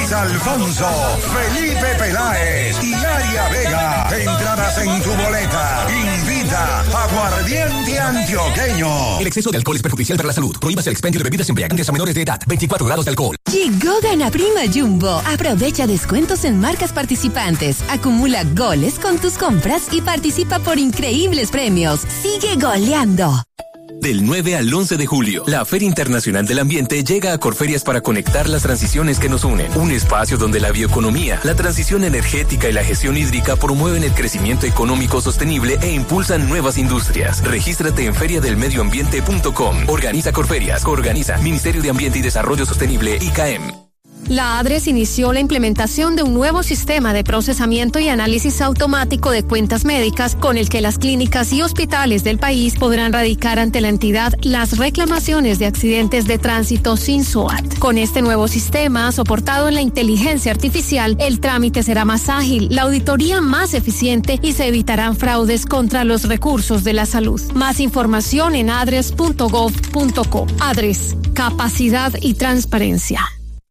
Luis Alfonso, Felipe Peláez y Aria Vega. Entradas en tu boleta. Invita Aguardiente Antioqueño. El exceso de alcohol es perjudicial para la salud. Prohíbase el expendio de bebidas embriagantes a menores de edad. 24 grados de alcohol. Llegó Gana Prima Jumbo. Aprovecha descuentos en marcas participantes. Acumula goles con tus compras y participa por increíbles premios. Sigue goleando. Del 9 al 11 de julio, la Feria Internacional del Ambiente llega a Corferias para conectar las transiciones que nos unen. Un espacio donde la bioeconomía, la transición energética y la gestión hídrica promueven el crecimiento económico sostenible e impulsan nuevas industrias. Regístrate en feriadelmedioambiente.com. Organiza Corferias. Coorganiza Ministerio de Ambiente y Desarrollo Sostenible, ICAEM. La ADRES inició la implementación de un nuevo sistema de procesamiento y análisis automático de cuentas médicas con el que las clínicas y hospitales del país podrán radicar ante la entidad las reclamaciones de accidentes de tránsito sin SOAT. Con este nuevo sistema, soportado en la inteligencia artificial, el trámite será más ágil, la auditoría más eficiente y se evitarán fraudes contra los recursos de la salud. Más información en adres.gov.co. ADRES, capacidad y transparencia.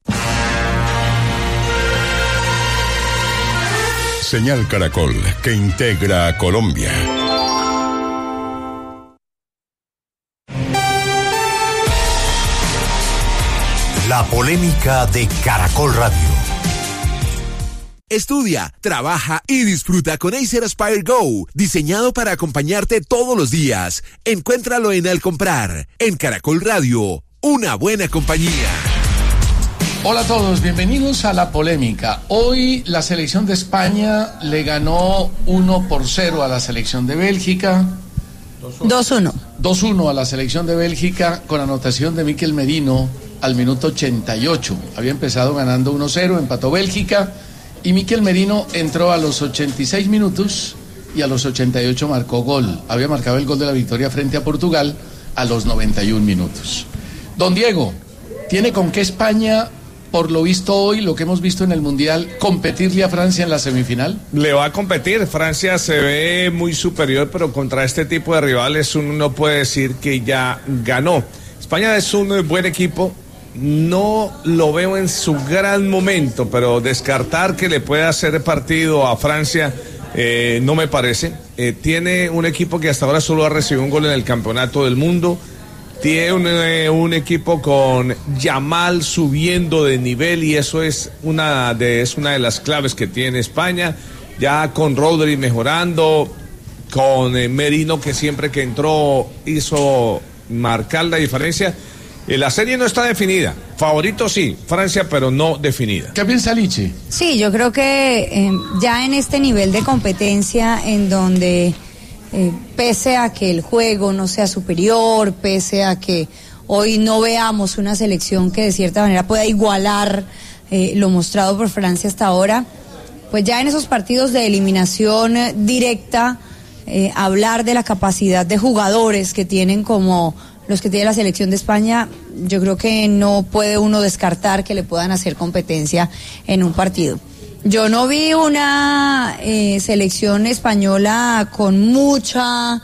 Señal Caracol, que integra a Colombia. La polémica de Caracol Radio. Estudia, trabaja y disfruta con Acer Aspire Go, diseñado para acompañarte todos los días. Encuéntralo en Al Comprar, en Caracol Radio, una buena compañía. Hola a todos, bienvenidos a La Polémica. Hoy la selección de España le ganó 1-0 a la selección de Bélgica. 2-1. 2-1 a la selección de Bélgica con anotación de Mikel Merino al minuto 88. Había empezado ganando 1-0, empató Bélgica y Mikel Merino entró a los 86 minutos y a los 88 marcó gol. Había marcado el gol de la victoria frente a Portugal a los 91 minutos. Don Diego, ¿tiene con qué España, por lo visto hoy, lo que hemos visto en el Mundial, competirle a Francia en la semifinal? Le va a competir. Francia se ve muy superior, pero contra este tipo de rivales uno no puede decir que ya ganó. España es un buen equipo, no lo veo en su gran momento, pero descartar que le pueda hacer partido a Francia no me parece. Tiene un equipo que hasta ahora solo ha recibido un gol en el Campeonato del Mundo. Tiene un equipo con Yamal subiendo de nivel y eso es una de las claves que tiene España. Ya con Rodri mejorando, con Merino que siempre que entró hizo marcar la diferencia. La serie no está definida. Favorito sí, Francia, pero no definida. ¿Qué piensa Lichi? Sí, yo creo que ya en este nivel de competencia en donde pese a que el juego no sea superior, pese a que hoy no veamos una selección que de cierta manera pueda igualar lo mostrado por Francia hasta ahora, pues ya en esos partidos de eliminación directa, hablar de la capacidad de jugadores que tienen como los que tiene la selección de España, yo creo que no puede uno descartar que le puedan hacer competencia en un partido. Yo no vi una selección española con mucha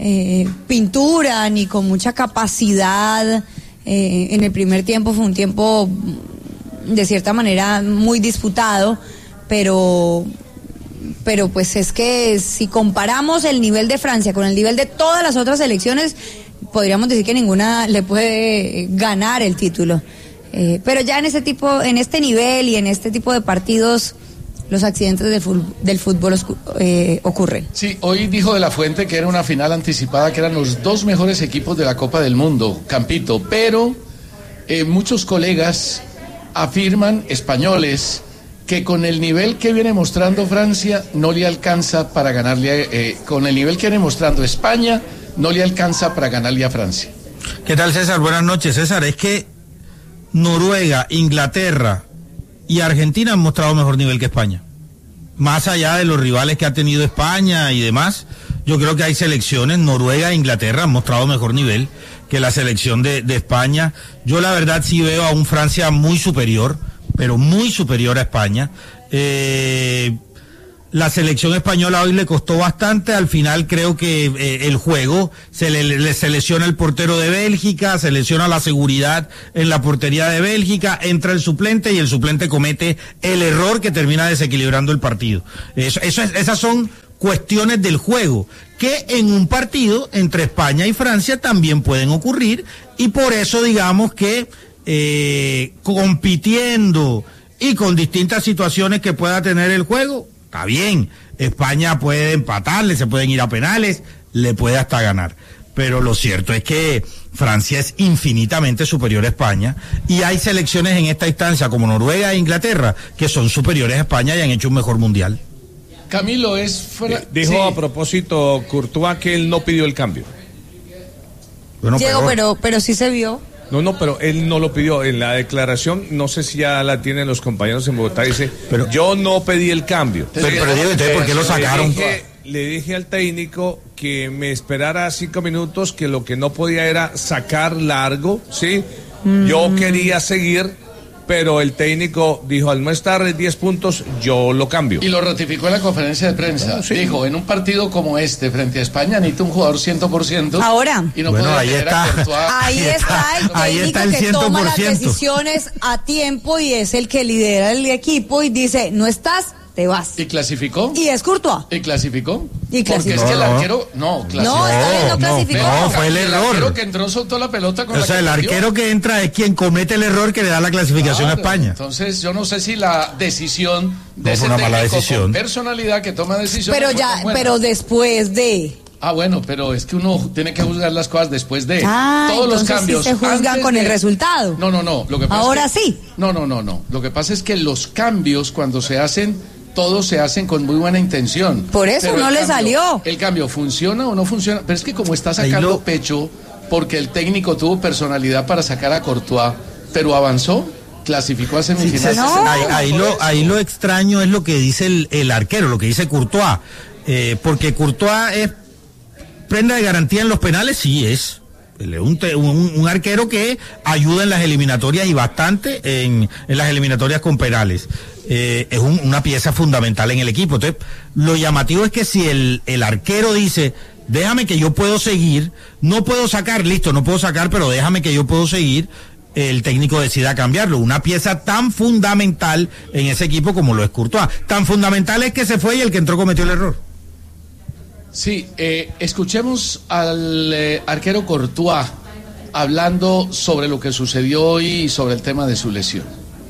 pintura ni con mucha capacidad. En el primer tiempo fue un tiempo de cierta manera muy disputado, pero pues es que si comparamos el nivel de Francia con el nivel de todas las otras selecciones, podríamos decir que ninguna le puede ganar el título. Pero ya en este nivel y en este tipo de partidos, los accidentes del fútbol ocurren. Sí, hoy dijo De la Fuente que era una final anticipada, que eran los dos mejores equipos de la Copa del Mundo, Campito, pero muchos colegas afirman, españoles, que con el nivel que viene mostrando Francia no le alcanza para ganarle, con el nivel que viene mostrando España no le alcanza para ganarle a Francia. ¿Qué tal, César? Buenas noches, César. Es que Noruega, Inglaterra y Argentina han mostrado mejor nivel que España. Más allá de los rivales que ha tenido España y demás, yo creo que hay selecciones, Noruega e Inglaterra han mostrado mejor nivel que la selección de España. Yo la verdad sí veo a un Francia muy superior, pero muy superior a España. La selección española hoy le costó bastante, al final creo que el juego se lesiona el portero de Bélgica, se lesiona la seguridad en la portería de Bélgica, entra el suplente y el suplente comete el error que termina desequilibrando el partido. Esas son cuestiones del juego que en un partido entre España y Francia también pueden ocurrir, y por eso digamos que compitiendo y con distintas situaciones que pueda tener el juego, está bien, España puede empatarle, se pueden ir a penales, le puede hasta ganar. Pero lo cierto es que Francia es infinitamente superior a España, y hay selecciones en esta instancia como Noruega e Inglaterra que son superiores a España y han hecho un mejor mundial. Camilo dijo sí. A propósito Courtois que él no pidió el cambio. Bueno, Diego, pero sí se vio. No, pero él no lo pidió. En la declaración, no sé si ya la tienen los compañeros en Bogotá, dice, pero yo no pedí el cambio. Pero Diego, entonces, ¿por qué lo sacaron? Le dije al técnico que me esperara 5 minutos, que lo que no podía era sacar largo, ¿sí? Yo quería seguir, pero el técnico dijo, al no estar 10 puntos, yo lo cambio. Y lo ratificó en la conferencia de prensa. No, sí. Dijo, en un partido como este, frente a España, necesita un jugador 100%. Ahora. Y no bueno, ahí está el técnico que toma las decisiones a tiempo y es el que lidera el equipo y dice, no estás, te vas. ¿Y clasificó? Y es Courtois. ¿Y clasificó? Porque es que el arquero no clasificó. No, esta vez no clasificó. No, fue el error. El arquero que entró soltó la pelota con el arquero que entra es quien comete el error que le da la clasificación a España. Entonces, yo no sé si la decisión de ese técnico con personalidad que toma decisiones. Pero después de. Bueno, pero es que uno tiene que juzgar las cosas después de todos los cambios. Sí se juzgan con el resultado. No. Lo que pasa ahora es que, sí. No. Lo que pasa es que los cambios cuando se hacen, todos se hacen con muy buena intención. Por eso no le salió. El cambio funciona o no funciona, pero es que como está sacando pecho, porque el técnico tuvo personalidad para sacar a Courtois, pero avanzó, clasificó a semifinales. Ahí lo extraño es lo que dice el arquero, lo que dice Courtois, porque Courtois es prenda de garantía en los penales, sí es. Un arquero que ayuda en las eliminatorias y bastante en las eliminatorias con penales. Es una pieza fundamental en el equipo. Entonces, lo llamativo es que si el arquero dice, déjame que yo puedo seguir, no puedo sacar, pero déjame que yo puedo seguir, el técnico decida cambiarlo. Una pieza tan fundamental en ese equipo como lo es Courtois. Tan fundamental es que se fue y el que entró cometió el error. Sí, escuchemos al arquero Courtois hablando sobre lo que sucedió hoy y sobre el tema de su lesión.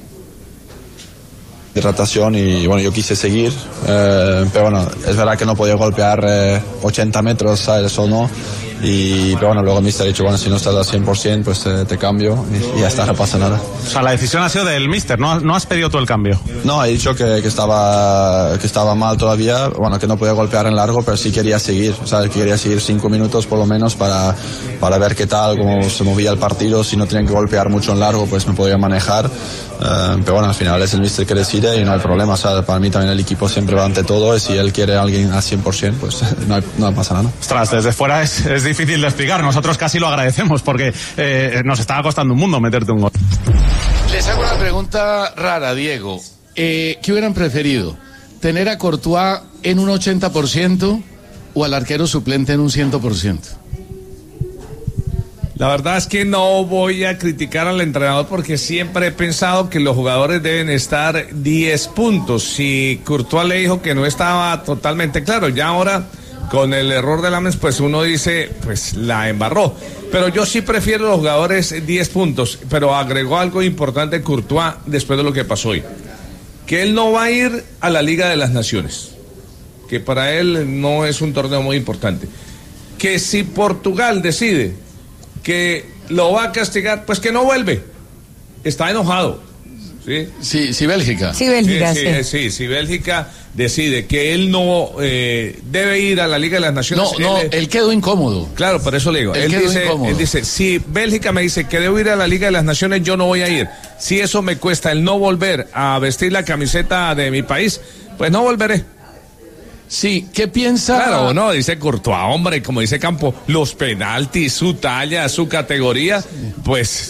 Hidratación y bueno, yo quise seguir, pero bueno, es verdad que no podía golpear 80 metros, ¿sabes? O no. Pero bueno, luego el míster ha dicho, bueno, si no estás al 100%, pues te cambio y ya está, no pasa nada. O sea, la decisión ha sido del míster, ¿no has pedido tú el cambio? No, he dicho que estaba mal todavía, bueno, que no podía golpear en largo, pero sí quería seguir, o sea, quería seguir 5 minutos por lo menos para ver qué tal, cómo se movía el partido, si no tenían que golpear mucho en largo, pues me podía manejar, pero bueno, al final es el míster que decide y no hay problema, o sea, para mí también el equipo siempre va ante todo, y si él quiere a alguien al 100%, pues no pasa nada. Ostras, desde fuera es difícil de explicar, nosotros casi lo agradecemos porque nos estaba costando un mundo meterte un gol. Les hago una pregunta rara, Diego. ¿Qué hubieran preferido? ¿Tener a Courtois en un 80% o al arquero suplente en un 100%? La verdad es que no voy a criticar al entrenador porque siempre he pensado que los jugadores deben estar 10 puntos. Si Courtois le dijo que no estaba totalmente claro, ya ahora con el error de Lammens, pues uno dice, pues la embarró. Pero yo sí prefiero los jugadores 10 puntos, pero agregó algo importante Courtois después de lo que pasó hoy. Que él no va a ir a la Liga de las Naciones, que para él no es un torneo muy importante. Que si Portugal decide que lo va a castigar, pues que no vuelve. Está enojado. Sí, Bélgica. Sí, Bélgica, sí. Si Bélgica decide que él no debe ir a la Liga de las Naciones. Él quedó incómodo. Claro, por eso le digo. Él dice, si Bélgica me dice que debo ir a la Liga de las Naciones, yo no voy a ir. Si eso me cuesta el no volver a vestir la camiseta de mi país, pues no volveré. Sí, ¿qué piensa? Claro, no, dice Courtois, hombre, como dice Campo, los penaltis, su talla, su categoría, pues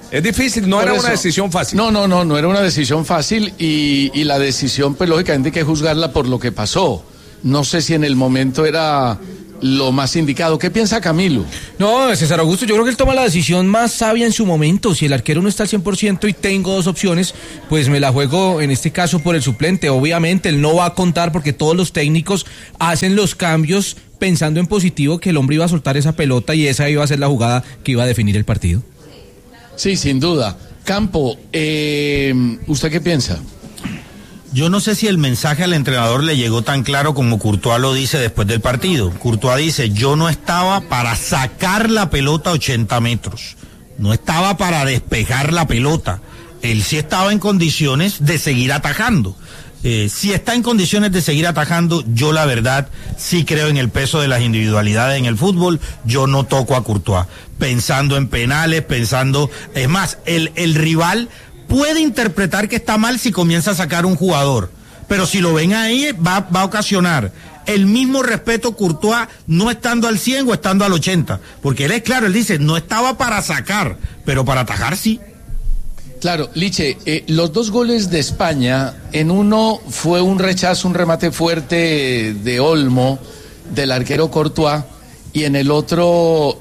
Es difícil, no era una decisión fácil. No era una decisión fácil y la decisión, pues lógicamente hay que juzgarla por lo que pasó. No sé si en el momento era lo más indicado. ¿Qué piensa Camilo? No, César Augusto, yo creo que él toma la decisión más sabia en su momento. Si el arquero no está al 100% y tengo dos opciones, pues me la juego en este caso por el suplente. Obviamente él no va a contar porque todos los técnicos hacen los cambios pensando en positivo, que el hombre iba a soltar esa pelota y esa iba a ser la jugada que iba a definir el partido. Sí, sin duda. Campo, ¿usted qué piensa? Yo no sé si el mensaje al entrenador le llegó tan claro como Courtois lo dice después del partido. Courtois dice, yo no estaba para sacar la pelota a 80 metros, no estaba para despejar la pelota. Él sí estaba en condiciones de seguir atajando. Si está en condiciones de seguir atajando, yo la verdad sí creo en el peso de las individualidades en el fútbol. Yo no toco a Courtois, pensando en penales, es más, el rival puede interpretar que está mal si comienza a sacar un jugador, pero si lo ven ahí va a ocasionar el mismo respeto Courtois no estando al 100 o estando al 80, porque él es claro, él dice, no estaba para sacar, pero para atajar sí. Claro, Liche, los dos goles de España, en uno fue un rechazo, un remate fuerte de Olmo, del arquero Courtois, y en el otro,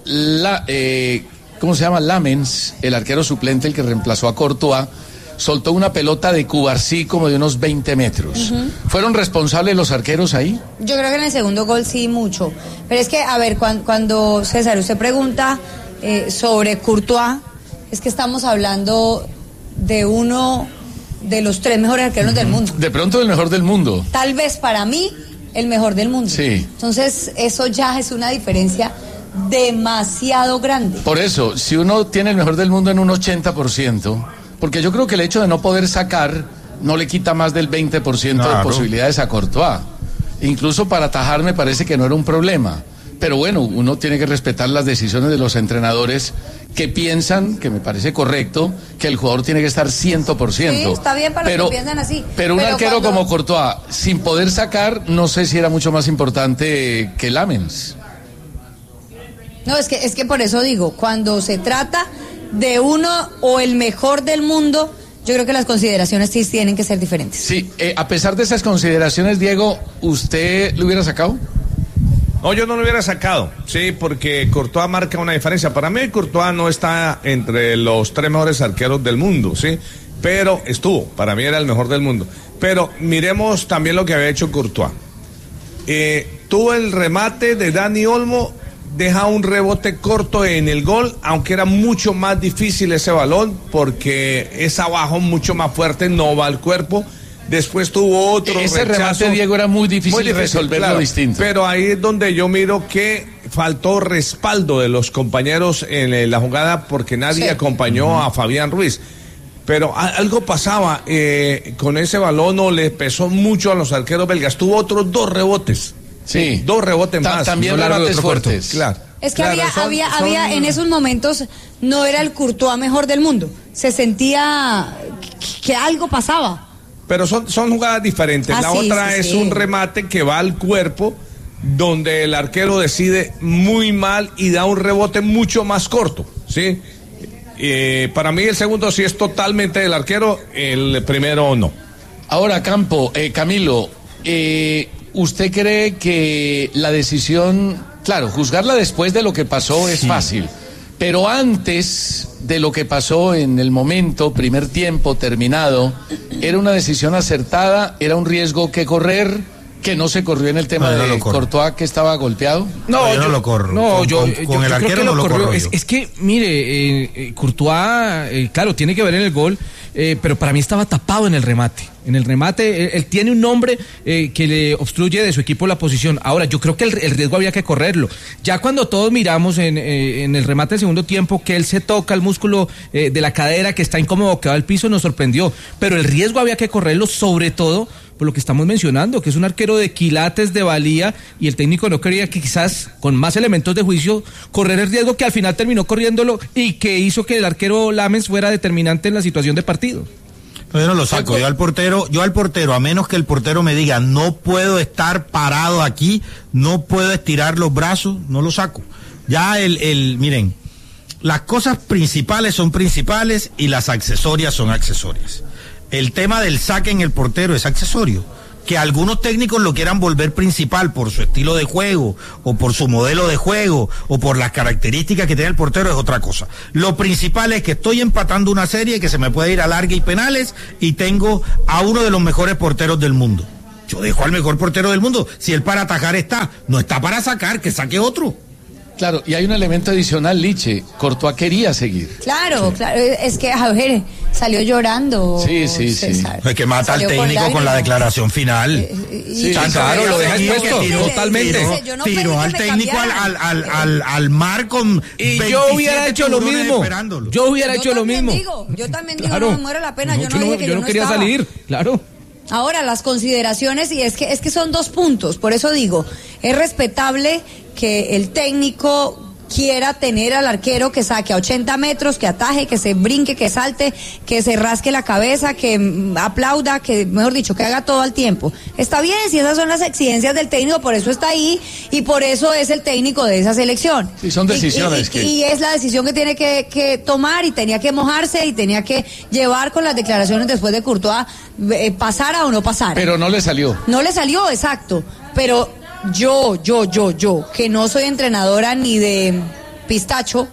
¿cómo se llama? Lamens, el arquero suplente, el que reemplazó a Courtois, soltó una pelota de Cubarsí como de unos 20 metros. ¿Fueron responsables los arqueros ahí? Yo creo que en el segundo gol sí, mucho. Pero es que, a ver, cuando César, usted pregunta sobre Courtois, es que estamos hablando de uno de los 3 mejores arqueros del mundo. De pronto el mejor del mundo. Tal vez para mí el mejor del mundo. Sí. Entonces eso ya es una diferencia demasiado grande. Por eso, si uno tiene el mejor del mundo en un 80%, porque yo creo que el hecho de no poder sacar no le quita más del 20% de posibilidades a Courtois. Incluso para atajar me parece que no era un problema. Pero bueno, uno tiene que respetar las decisiones de los entrenadores que piensan, que me parece correcto, que el jugador tiene que estar 100%. Sí, está bien para los que piensan así. Pero un arquero como Courtois, sin poder sacar, no sé si era mucho más importante que Lamens. No, es que por eso digo, cuando se trata de uno o el mejor del mundo, yo creo que las consideraciones sí tienen que ser diferentes. Sí, a pesar de esas consideraciones, Diego, ¿usted lo hubiera sacado? No, yo no lo hubiera sacado, sí, porque Courtois marca una diferencia. Para mí Courtois no está entre los 3 mejores arqueros del mundo, sí, pero para mí era el mejor del mundo. Pero miremos también lo que había hecho Courtois. Tuvo el remate de Dani Olmo, deja un rebote corto en el gol, aunque era mucho más difícil ese balón, porque es abajo, mucho más fuerte, no va al cuerpo. Después tuvo otro ese rechazo. Remate, Diego, era muy difícil resolverlo, claro, distinto. Pero ahí es donde yo miro que faltó respaldo de los compañeros en la jugada, porque nadie acompañó a Fabián Ruiz. Pero algo pasaba con ese balón, o le pesó mucho a los arqueros belgas. Tuvo otros 2 rebotes. Sí. 2 rebotes más. También rebates fuertes. Claro. Es que había en esos momentos, no era el Courtois mejor del mundo. Se sentía que algo pasaba. Pero son jugadas diferentes. La otra es un remate que va al cuerpo, donde el arquero decide muy mal y da un rebote mucho más corto, ¿sí? Para mí el segundo sí es totalmente del arquero, el primero no. Ahora, Camilo, ¿usted cree que la decisión, claro, juzgarla después de lo que pasó es fácil, pero antes de lo que pasó en el momento, primer tiempo terminado, era una decisión acertada, era un riesgo que correr, que no se corrió en el tema de Courtois, que estaba golpeado? No, yo no lo corro. No, con el arquero no lo corro. Es que, mire, Courtois, claro, tiene que ver en el gol, pero para mí estaba tapado en el remate. En el remate, él tiene un hombre que le obstruye de su equipo la posición. Ahora, yo creo que el riesgo había que correrlo. Ya cuando todos miramos en el remate del segundo tiempo que él se toca el músculo de la cadera, que está incómodo, que va al piso, nos sorprendió. Pero el riesgo había que correrlo, sobre todo por lo que estamos mencionando, que es un arquero de quilates, de valía, y el técnico no quería que quizás con más elementos de juicio correr el riesgo, que al final terminó corriéndolo y que hizo que el arquero Lamens fuera determinante en la situación de partido. Yo no lo saco, yo al portero, a menos que el portero me diga, no puedo estar parado aquí, no puedo estirar los brazos, no lo saco. Ya miren, las cosas principales son principales y las accesorias son accesorias. El tema del saque en el portero es accesorio. Que algunos técnicos lo quieran volver principal por su estilo de juego, o por su modelo de juego, o por las características que tiene el portero, es otra cosa. Lo principal es que estoy empatando una serie que se me puede ir a larga y penales, y tengo a uno de los mejores porteros del mundo. Yo dejo al mejor portero del mundo. Si él para atajar está, no está para sacar, que saque otro. Claro, y hay un elemento adicional, Liche. Courtois quería seguir. Claro, claro, es que, a ver, salió llorando. Sí. Es que mata al técnico con la declaración final. Sí, claro, lo deja expuesto, totalmente. Tiró al técnico al mar con. Y yo hubiera hecho lo mismo. Yo hubiera hecho lo mismo. Yo también digo, no me muero la pena. Yo no dije que yo no quería estaba. salir, claro. Ahora, las consideraciones, y es que son 2 puntos, por eso digo, es respetable que el técnico quiera tener al arquero que saque a 80 metros, que ataje, que se brinque, que salte, que se rasque la cabeza, que aplauda, que, mejor dicho, que haga todo al tiempo. Está bien, si esas son las exigencias del técnico, por eso está ahí y por eso es el técnico de esa selección. Sí, son decisiones. Y es la decisión que tiene que tomar, y tenía que mojarse y tenía que llevar con las declaraciones después de Courtois, pasara o no pasara. Pero no le salió. No le salió, exacto, pero yo, que no soy entrenadora ni de pistacho,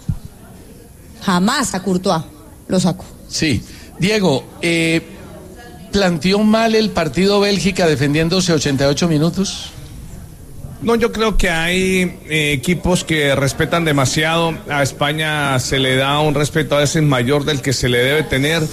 jamás a Courtois lo saco. Sí. Diego, ¿planteó mal el partido Bélgica defendiéndose 88 minutos? No, yo creo que hay equipos que respetan demasiado. A España se le da un respeto a veces mayor del que se le debe tener.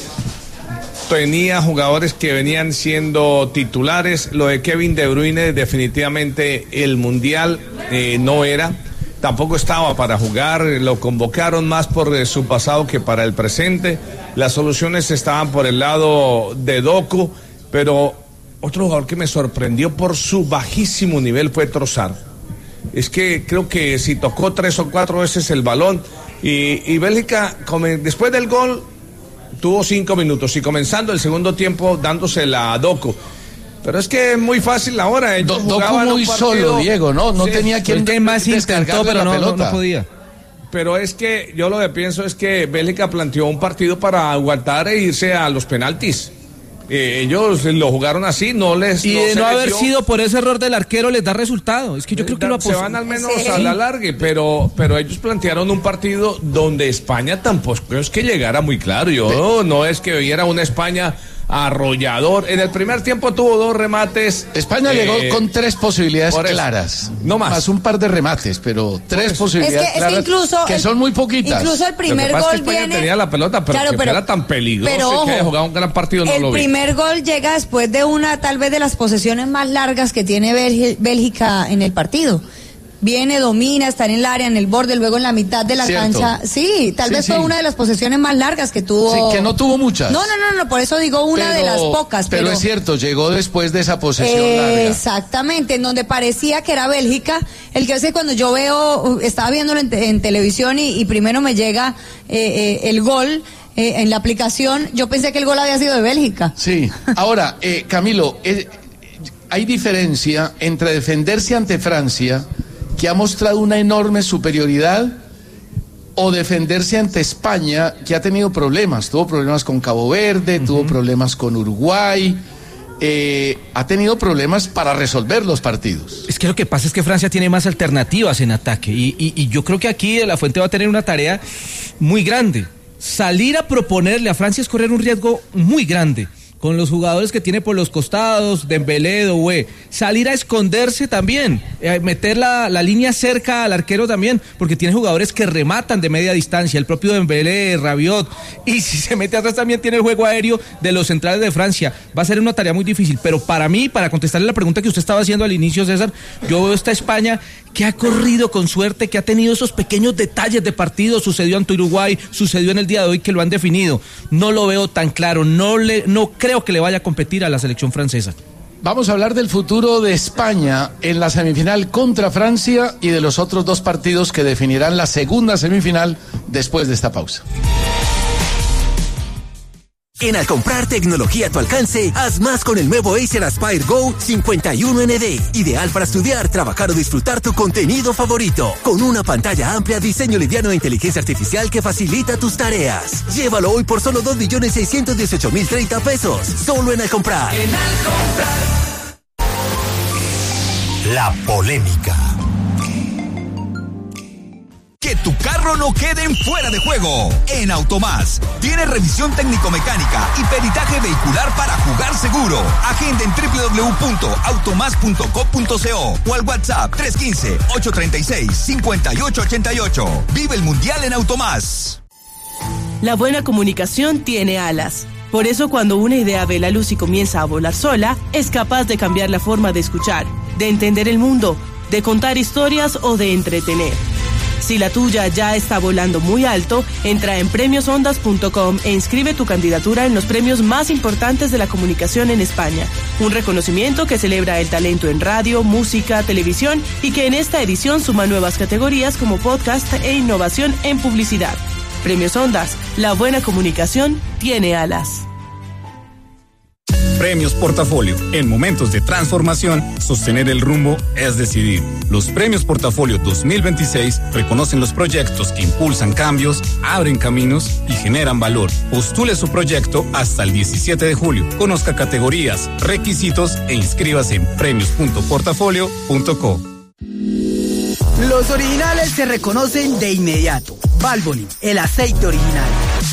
Tenía jugadores que venían siendo titulares. Lo de Kevin De Bruyne, definitivamente el Mundial no era. Tampoco estaba para jugar. Lo convocaron más por su pasado que para el presente. Las soluciones estaban por el lado de Doku. Pero otro jugador que me sorprendió por su bajísimo nivel fue Trossard. Es que creo que si tocó 3 o 4 veces el balón. Y Bélgica, después del gol, tuvo 5 minutos y comenzando el segundo tiempo dándosela a Doku. Pero es que es muy fácil ahora. Doku muy solo, Diego, ¿no? No tenía quien más intentó, pero no podía. Pero es que yo lo que pienso es que Bélgica planteó un partido para aguantar e irse a los penaltis. Ellos lo jugaron así, no les... Y de no haber sido por ese error del arquero les da resultado. Es que yo creo que lo se van al menos a la larga, pero ellos plantearon un partido donde España tampoco es que llegara muy claro. No es que viera una España arrollador. En el primer tiempo tuvo 2 remates. España llegó con 3 posibilidades claras. No más. Más un par de remates, pero 3 posibilidades claras, es que incluso que son muy poquitas. Incluso el primer gol es que España tenía la pelota, pero claro, que era tan peligroso, pero, ojo, que haya jugado un gran partido no lo vi. El primer gol llega después de una, tal vez, de las posesiones más largas que tiene Bélgica en el partido. Viene, domina, está en el área, en el borde, luego en la mitad de la cancha. Sí, tal vez fue una de las posesiones más largas que tuvo. Sí, que no tuvo muchas. No, por eso digo una de las pocas. Pero es cierto, llegó después de esa posesión larga. Exactamente, en donde parecía que era Bélgica. El que hace cuando yo estaba viéndolo en televisión y primero me llega el gol en la aplicación, yo pensé que el gol había sido de Bélgica. Sí, ahora, Camilo, hay diferencia entre defenderse ante Francia, que ha mostrado una enorme superioridad, o defenderse ante España, que ha tenido problemas. Tuvo problemas con Cabo Verde, tuvo problemas con Uruguay, ha tenido problemas para resolver los partidos. Es que lo que pasa es que Francia tiene más alternativas en ataque, y yo creo que aquí De La Fuente va a tener una tarea muy grande. Salir a proponerle a Francia es correr un riesgo muy grande, con los jugadores que tiene por los costados, Dembélé, Doué, salir a esconderse también, meter la línea cerca al arquero también, porque tiene jugadores que rematan de media distancia, el propio Dembélé, Rabiot, y si se mete atrás también tiene el juego aéreo de los centrales de Francia. Va a ser una tarea muy difícil, pero para mí, para contestarle la pregunta que usted estaba haciendo al inicio, César, yo veo esta España que ha corrido con suerte, que ha tenido esos pequeños detalles de partido. Sucedió ante Uruguay, sucedió en el día de hoy que lo han definido. No lo veo tan claro, no creo que le vaya a competir a la selección francesa. Vamos a hablar del futuro de España en la semifinal contra Francia y de los otros 2 partidos que definirán la segunda semifinal después de esta pausa. En Al comprar tecnología a tu alcance, haz más con el nuevo Acer Aspire Go 51ND. Ideal para estudiar, trabajar o disfrutar tu contenido favorito. Con una pantalla amplia, diseño liviano e inteligencia artificial que facilita tus tareas. Llévalo hoy por solo 2.618.030 pesos. Solo en Al comprar. En Al comprar. La polémica. Que tu carro no quede en fuera de juego. En Automás tiene revisión técnico-mecánica y peritaje vehicular para jugar seguro. Agenda en www.automas.co.co o al WhatsApp 315-836-5888. Vive el Mundial en Automás. La buena comunicación tiene alas. Por eso cuando una idea ve la luz y comienza a volar sola, es capaz de cambiar la forma de escuchar, de entender el mundo, de contar historias o de entretener. Si la tuya ya está volando muy alto, entra en premiosondas.com e inscribe tu candidatura en los premios más importantes de la comunicación en España. Un reconocimiento que celebra el talento en radio, música, televisión y que en esta edición suma nuevas categorías como podcast e innovación en publicidad. Premios Ondas, la buena comunicación tiene alas. Premios Portafolio. En momentos de transformación, sostener el rumbo es decidir. Los Premios Portafolio 2026 reconocen los proyectos que impulsan cambios, abren caminos y generan valor. Postule su proyecto hasta el 17 de julio. Conozca categorías, requisitos e inscríbase en premios.portafolio.co. Los originales se reconocen de inmediato. Valvoline, el aceite original.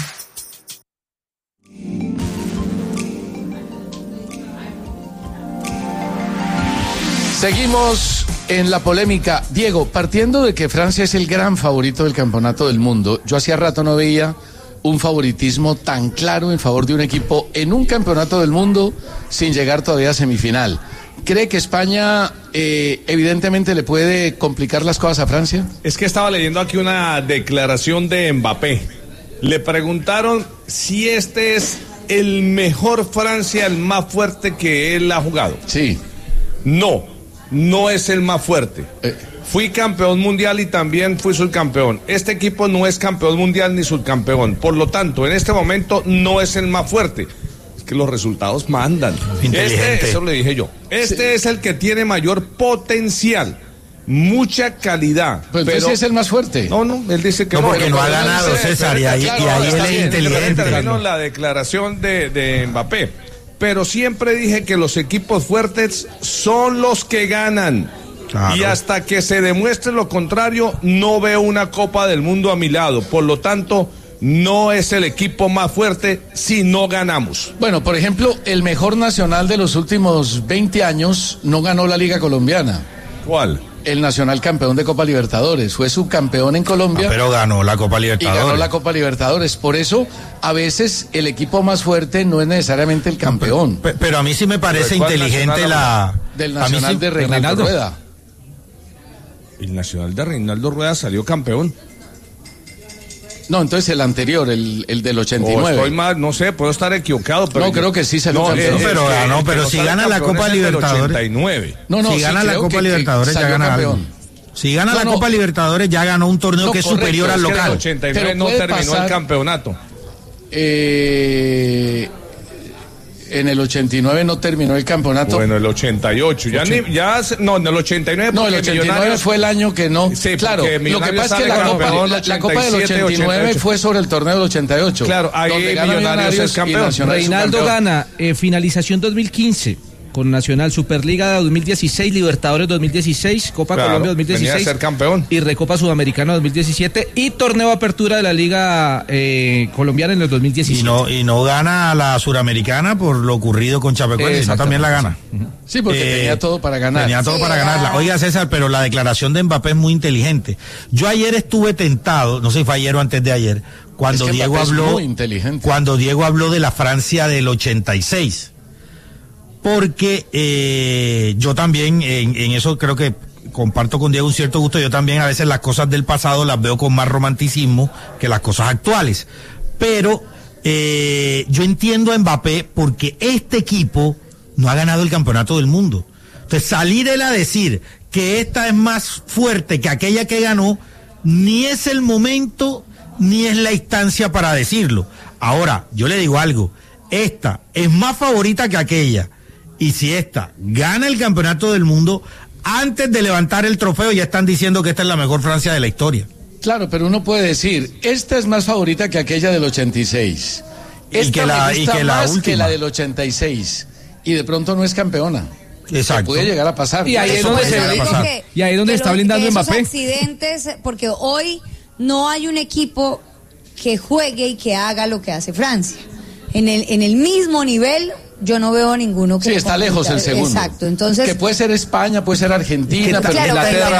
Seguimos en la polémica. Diego, partiendo de que Francia es el gran favorito del campeonato del mundo, yo hacía rato no veía un favoritismo tan claro en favor de un equipo en un campeonato del mundo sin llegar todavía a semifinal. ¿Cree que España evidentemente le puede complicar las cosas a Francia? Es que estaba leyendo aquí una declaración de Mbappé. Le preguntaron si este es el mejor Francia, el más fuerte que él ha jugado. Sí. No es el más fuerte. Fui campeón mundial y también fui subcampeón. Este equipo no es campeón mundial ni subcampeón. Por lo tanto, en este momento no es el más fuerte. Es que los resultados mandan. Eso le dije yo. Este es el que tiene mayor potencial. Mucha calidad. Pues pero sí es el más fuerte. No, él dice que no. Porque no ha ganado, César, y ahí él es inteligente. La declaración de Mbappé. Pero siempre dije que los equipos fuertes son los que ganan. Claro. Y hasta que se demuestre lo contrario, no veo una Copa del Mundo a mi lado. Por lo tanto, no es el equipo más fuerte si no ganamos. Bueno, por ejemplo, el mejor nacional de los últimos 20 años no ganó la Liga Colombiana. ¿Cuál? El Nacional campeón de Copa Libertadores. Fue subcampeón en Colombia. Pero ganó la Copa Libertadores. Y ganó la Copa Libertadores. Por eso, a veces, el equipo más fuerte no es necesariamente el campeón. Pero a mí sí me parece inteligente del Nacional de Reinaldo Rueda. El Nacional de Reinaldo Rueda salió campeón. No, entonces el anterior, el del 89. Estoy mal, no sé, puedo estar equivocado, pero no, creo que sí salió campeón. Pero si gana la Copa Libertadores. 89. Si gana la Copa Libertadores ya gana algo. Si gana la Copa Libertadores ya ganó un torneo que es superior al local. En el 89 no terminó el campeonato. En el 89 no terminó el campeonato. Bueno, el 88. En el 89. No, el 89 fue el año que no. Sí, claro, lo que pasa es que la Copa del 89 fue sobre el torneo del 88. Claro, ahí Millonarios es campeón. Reinaldo gana finalización 2015. Con Nacional, Superliga 2016, Libertadores 2016, Copa Colombia 2016, venía a ser campeón. Y Recopa Sudamericana 2017 y Torneo Apertura de la Liga Colombiana en el 2017. Y no gana la Suramericana por lo ocurrido con Chapecoense, sino también la gana. Sí, porque tenía todo para ganar. Tenía todo para ganarla. Oiga, César, pero la declaración de Mbappé es muy inteligente. Yo ayer estuve tentado, no sé si fue ayer o antes de ayer, cuando Diego habló de la Francia del 86. Porque yo también, en eso creo que comparto con Diego un cierto gusto. Yo también a veces las cosas del pasado las veo con más romanticismo que las cosas actuales. Pero yo entiendo a Mbappé porque este equipo no ha ganado el campeonato del mundo. Entonces salir él a decir que esta es más fuerte que aquella que ganó, ni es el momento ni es la instancia para decirlo. Ahora, yo le digo algo. esta es más favorita que aquella. Y si esta gana el campeonato del mundo, antes de levantar el trofeo ya están diciendo que esta es la mejor Francia de la historia. Claro, pero uno puede decir, esta es más favorita que aquella del 86. Esta me gusta más que la del 86. Y de pronto no es campeona. Exacto. Puede llegar a pasar. Y ahí es donde está blindando esos Mbappé. accidentes, porque hoy no hay un equipo que juegue y que haga lo que hace Francia. En el mismo nivel, yo no veo ninguno que... Sí, está lejos el segundo. Exacto, entonces... Que puede ser España, puede ser Argentina, pero claro, Inglaterra...